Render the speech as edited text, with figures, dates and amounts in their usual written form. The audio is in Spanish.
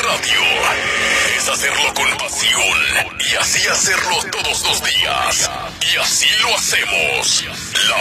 radio es hacerlo con pasión y así hacerlo todos los días. Y así lo hacemos. La